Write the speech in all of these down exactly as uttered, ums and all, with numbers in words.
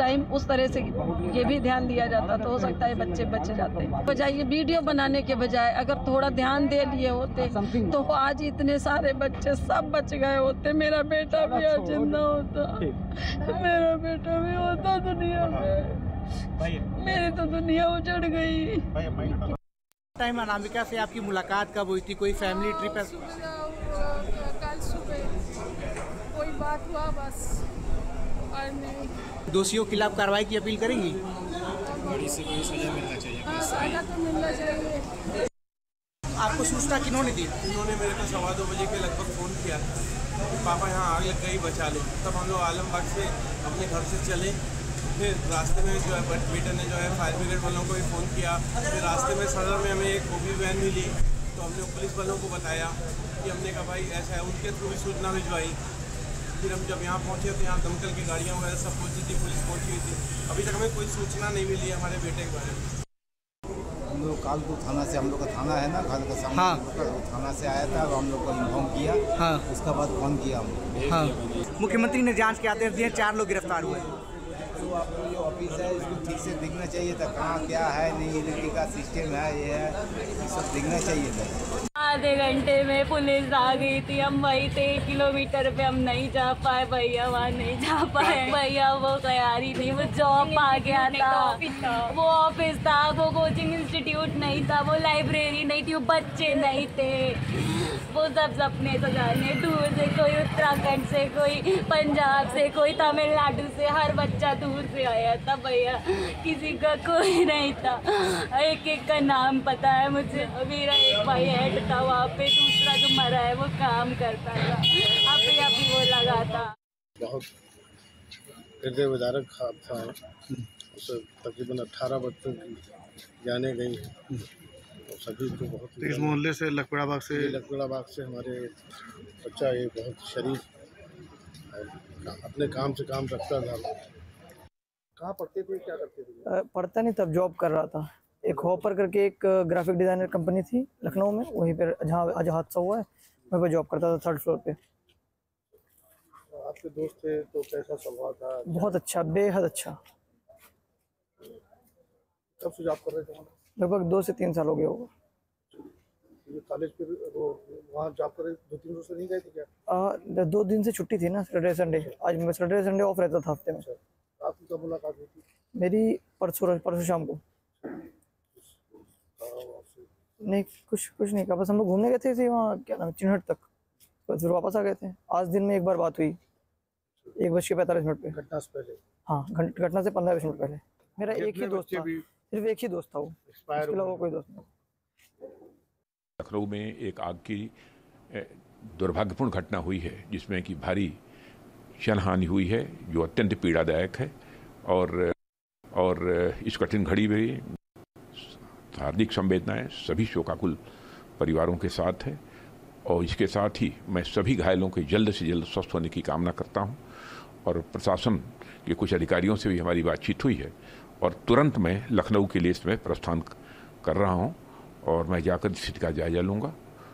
Time उस तरह से ये भी ध्यान दिया जाता तो हो सकता है बच्चे बच जाते। बजाय ये वीडियो बनाने के बजाय अगर थोड़ा ध्यान दे लिए होते तो आज इतने सारे बच्चे सब बच गए होते। मेरा बेटा भी आज जिंदा होता, मेरा बेटा भी होता दुनिया में। मेरी तो दुनिया उजड़ गई। टाइम अनामिका से आपकी मुलाकात कब हुई थी? कोई फैमिली ट्रिप है? कल सुबह कोई बात हुआ बस, और नहीं। दोषियों के खिलाफ कार्रवाई की अपील करेंगी? बड़ी से बड़ी सजा मिलना चाहिए। हाँ, सजा तो मिलना चाहिए। आपको सूचना किन्होंने दी? उन्होंने मेरे को सवा दो बजे के लगभग फ़ोन किया पापा यहाँ आग लग गई, बचा लो। तब हम लोग आलमबाग से अपने घर से चले। फिर रास्ते में जो है बेटे ने जो है फायर ब्रिगेड वालों को भी फ़ोन किया। फिर रास्ते में सदर में हमें एक ओबी वैन मिली तो हमने पुलिस वालों को बताया कि हमने कहा भाई ऐसा है, उनके थ्रू भी सूचना भिजवाई। फिर हम जब यहाँ पहुँचे तो यहाँ दमकल की गाड़ियाँ वगैरह सब पहुँची थी, पुलिस पहुँची हुई थी। अभी तक हमें कोई सूचना नहीं मिली है हमारे बेटे के बारे में। हम लोग कालपुर थाना से, हम लोग का थाना है ना खाल का सामने, हाँ। थाना से आया था, हम लोग को इन्फॉर्म किया। हाँ। उसका बाद फोन किया हम। हाँ। मुख्यमंत्री ने जांच के आदेश दिए, चार लोग गिरफ्तार हुए। तो आपको जो ऑफिस है इसको ठीक से दिखना चाहिए था, कहाँ क्या है, नहीं इलेक्ट्रिक का सिस्टम है, ये है, ये सब दिखना चाहिए था। आधे घंटे में पुलिस आ गई थी, हम वही थे एक किलोमीटर पे, हम नहीं जा पाए भैया, वहाँ नहीं जा पाए भैया। वो तैयारी नहीं, वो जॉब आ गया था, वो ऑफिस था, वो कोचिंग इंस्टीट्यूट नहीं था, वो लाइब्रेरी नहीं थी, वो बच्चे नहीं थे। वो सब सपने तो जाने दूर से, कोई उत्तराखंड से, कोई पंजाब से, कोई तमिलनाडु से, हर बच्चा दूर से आया था भैया, किसी का कोई नहीं था। एक एक का नाम पता है मुझे। मेरा एक भाई हेड था वहाँ पे, दूसरा जो मरा है वो काम करता था, अभी अभी वो लगा था। बहुत हृदय विदारक हादसा है, उससे तकरीबन अट्ठारह बच्चों की जाने गई हैं। तो सभी को बहुत, इस मोहल्ले से लकड़ा बाग से लकड़ा बाग से हमारे बच्चा ये बहुत शरीफ अपने काम से काम रखता था। कहाँ पढ़ते थे, क्या करते थे? पढ़ता नहीं, तब जॉब कर रहा था। एक हॉपर करके एक ग्राफिक डिज़ाइनर कंपनी थी लखनऊ में, वहीं पर जहाँ आज हादसा हुआ है वहीं पर जॉब करता था, थर्ड फ्लोर पे। आपके दोस्त थे तो कैसा स्वभाव था? बहुत अच्छा, बेहद अच्छा। कब से जॉब कर रहे थे? लगभग दो से तीन साल हो गया होगा। ये कॉलेज पे वो वहाँ जॉब कर रहे, दो तीन रोज से नहीं गए थे क्या? आ, दो दिन से छुट्टी थी ना, सैटरडे संडे। आज मैं सैटरडे संडे ऑफ रहता था हफ्ते में। आपकी कब मुलाकात हुई थी? मेरी परसों परसों शाम को। नहीं, कुछ कुछ नहीं कहा, बस हम लोग घूमने गए थे वहाँ, क्या नाम, चिन्हट तक, तो फिर वापस आ गए थे। आज दिन में एक बार बात हुई, एक बज के पैंतालीस मिनट पे। घटना से पहले? हाँ, घटना से पंद्रह बीस मिनट पहले। मेरा एक ही दोस्त था, सिर्फ एक ही दोस्त था, वो उसके अलावा कोई दोस्त नहीं। लखनऊ में एक आग की दुर्भाग्यपूर्ण घटना हुई है जिसमें कि भारी जनहानि हुई है, जो अत्यंत पीड़ादायक है। और और इस कठिन घड़ी में हार्दिक संवेदनाएं सभी शोकाकुल परिवारों के साथ है। और इसके साथ ही मैं सभी घायलों के जल्द से जल्द स्वस्थ होने की कामना करता हूं। और प्रशासन के कुछ अधिकारियों से भी हमारी बातचीत हुई है और तुरंत मैं लखनऊ के लिए इसमें प्रस्थान कर रहा हूं और मैं जाकर स्थिति का जायजा लूँगा।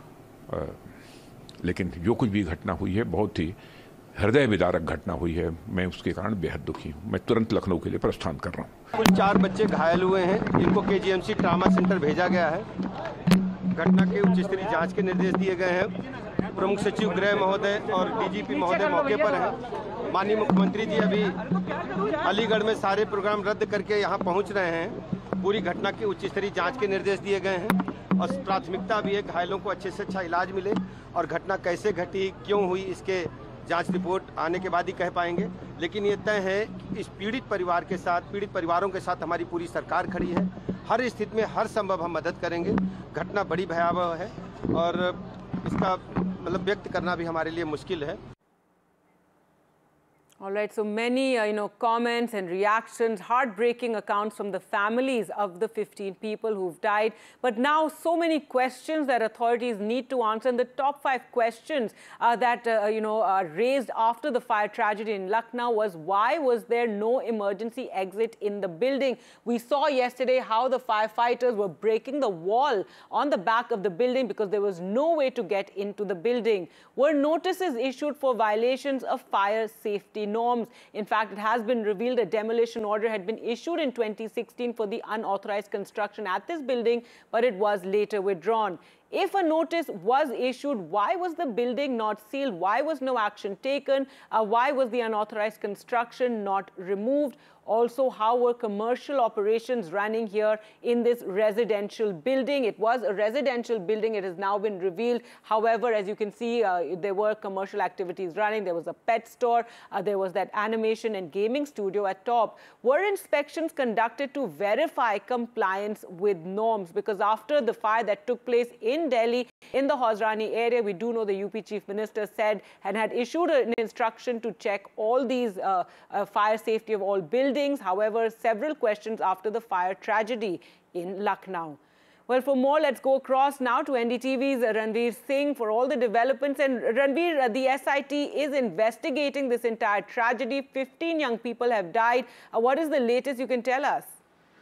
लेकिन जो कुछ भी घटना हुई है बहुत ही हृदय विदारक घटना हुई है, मैं उसके कारण बेहद दुखी हूँ। मैं तुरंत लखनऊ के लिए प्रस्थान कर रहा हूँ। कुल चार बच्चे घायल हुए हैं, इनको केजीएमसी ट्रामा सेंटर भेजा गया है। घटना के उच्च स्तरीय जांच के निर्देश दिए गए हैं। प्रमुख सचिव गृह महोदय और डीजीपी महोदय मौके पर हैं। माननीय मुख्यमंत्री जी अभी अलीगढ़ में सारे प्रोग्राम रद्द करके यहाँ पहुँच रहे हैं। पूरी घटना की उच्च स्तरीय जाँच के निर्देश दिए गए हैं और प्राथमिकता भी है घायलों को अच्छे से अच्छा इलाज मिले और घटना कैसे घटी, क्यों हुई, इसके जांच रिपोर्ट आने के बाद ही कह पाएंगे। लेकिन ये तय है कि इस पीड़ित परिवार के साथ, पीड़ित परिवारों के साथ हमारी पूरी सरकार खड़ी है। हर स्थिति में हर संभव हम मदद करेंगे। घटना बड़ी भयावह है और इसका मतलब व्यक्त करना भी हमारे लिए मुश्किल है। All right, so many, uh, you know, comments and reactions, heartbreaking accounts from the families of the fifteen people who've died. But now so many questions that authorities need to answer. And the top five questions uh, that, uh, you know, are raised after the fire tragedy in Lucknow was, why was there no emergency exit in the building? We saw yesterday how the firefighters were breaking the wall on the back of the building because there was no way to get into the building. Were notices issued for violations of fire safety norms. In fact, it has been revealed a demolition order had been issued in twenty sixteen for the unauthorized construction at this building, but it was later withdrawn. If a notice was issued, why was the building not sealed? Why was no action taken? Uh, why was the unauthorized construction not removed? Also, how were commercial operations running here in this residential building? It was a residential building. It has now been revealed. However, as you can see, uh, there were commercial activities running. There was a pet store. Uh, there was that animation and gaming studio at top. Were inspections conducted to verify compliance with norms? Because after the fire that took place in Delhi, in the Hosrani area, we do know the U P Chief Minister said and had issued an instruction to check all these uh, uh, fire safety of all buildings. However, several questions after the fire tragedy in Lucknow. Well, for more, let's go across now to N D T V's Ranveer Singh for all the developments. And Ranveer, uh, the S I T is investigating this entire tragedy. fifteen young people have died. Uh, what is the latest you can tell us?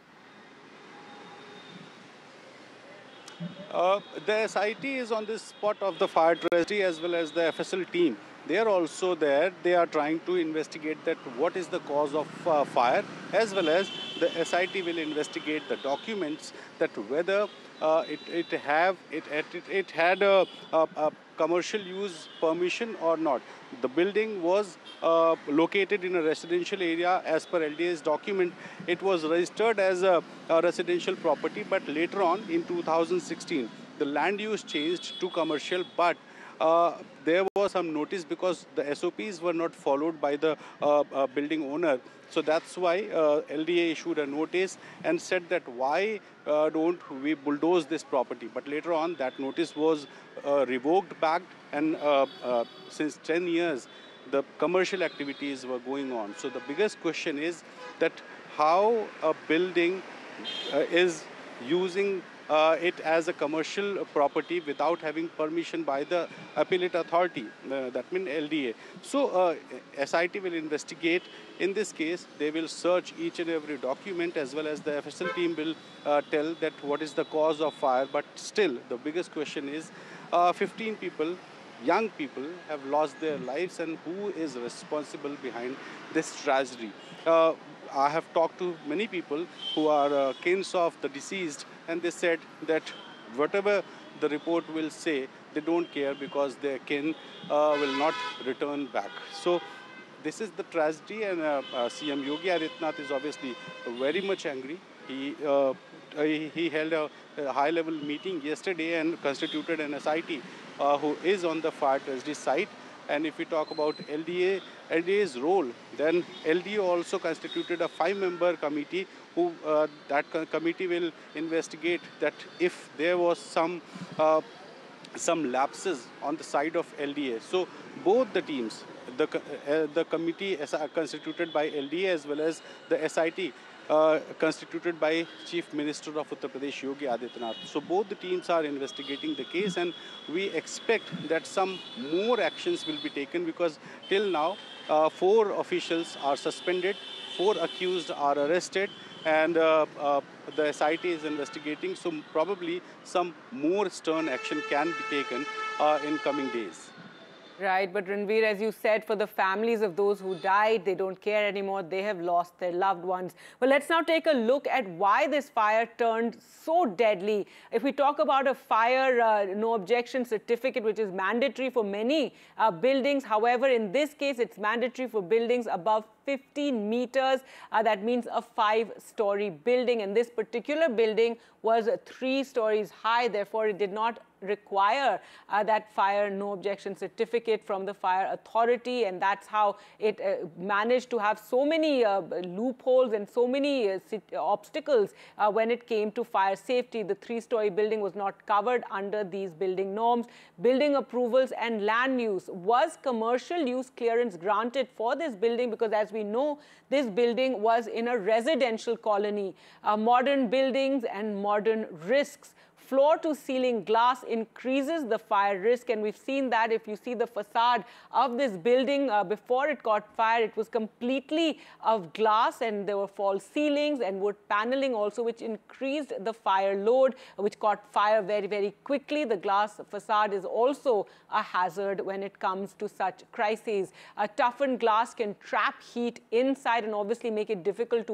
Uh, the S I T is on the spot of the fire tragedy as well as the F S L team. They are also there. They are trying to investigate that what is the cause of uh, fire, as well as the S I T will investigate the documents that whether uh, it, it have it, it, it had a, a, a commercial use permission or not. The building was uh, located in a residential area. As per L D A's document, it was registered as a, a residential property, but later on in two thousand sixteen, the land use changed to commercial, but uh, there was some notice because the S O Ps were not followed by the uh, uh, building owner. So that's why uh, L D A issued a notice and said that why uh, don't we bulldoze this property. But later on, that notice was uh, revoked back, and uh, uh, since ten years, the commercial activities were going on. So the biggest question is that how a building uh, is using Uh, it as a commercial property without having permission by the appellate authority, uh, that means L D A. So uh, S I T will investigate. In this case, they will search each and every document, as well as the F S L team will uh, tell that what is the cause of fire. But still, the biggest question is uh, fifteen people, young people have lost their lives, and who is responsible behind this tragedy? Uh, I have talked to many people who are uh, kins of the deceased, and they said that whatever the report will say, they don't care because their kin uh, will not return back. So this is the tragedy, and uh, uh, C M Yogi Adityanath is obviously very much angry. He, uh, he, he held a, a high-level meeting yesterday and constituted an S I T uh, who is on the fire tragedy site. And if we talk about L D A, L D A's role, then L D A also constituted a five-member committee who uh, that co committee will investigate that if there was some uh, some lapses on the side of L D A. So both the teams, the uh, the committee constituted by L D A as well as the S I T, Uh, constituted by Chief Minister of Uttar Pradesh, Yogi Adityanath. So both the teams are investigating the case, and we expect that some more actions will be taken, because till now uh, four officials are suspended, four accused are arrested, and uh, uh, the S I T is investigating. So probably some more stern action can be taken uh, in coming days. Right, but Ranveer, as you said, for the families of those who died, they don't care anymore. They have lost their loved ones. Well, let's now take a look at why this fire turned so deadly. If we talk about a fire uh, no objection certificate, which is mandatory for many uh, buildings. However, in this case, it's mandatory for buildings above fifteen meters. Uh, that means a five-story building. And this particular building was three stories high. Therefore, it did not require uh, that fire no objection certificate from the fire authority, and that's how it uh, managed to have so many uh, loopholes and so many uh, obstacles uh, when it came to fire safety. The three-story building was not covered under these building norms. Building approvals and land use. Was commercial use clearance granted for this building? Because as we know, this building was in a residential colony. Uh, modern buildings and modern risks. floor-to-ceiling glass increases the fire risk, and we've seen that. If you see the facade of this building uh, before it caught fire, it was completely of glass, and there were false ceilings and wood paneling also, which increased the fire load, which caught fire very, very quickly. The glass facade is also a hazard when it comes to such crises. A toughened glass can trap heat inside and obviously make it difficult to